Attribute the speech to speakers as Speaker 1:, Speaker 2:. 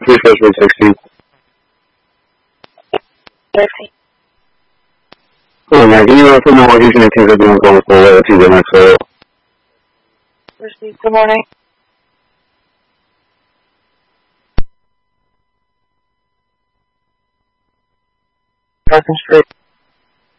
Speaker 1: Please press 160. Hello, man. Can you let me know what Houston and Kansas are doing going forward to the next level?
Speaker 2: Received. Good morning. Pleasant Street.